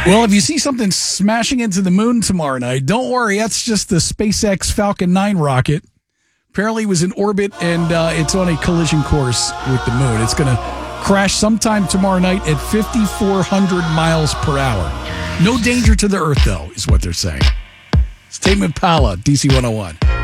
Well, if you see something smashing into the moon tomorrow night, don't worry. That's just the SpaceX Falcon 9 rocket. Apparently it was in orbit, and it's on a collision course with the moon. It's going to crash sometime tomorrow night at 5,400 miles per hour. No danger to the Earth, though, is what they're saying. It's Tame Impala, DC 101.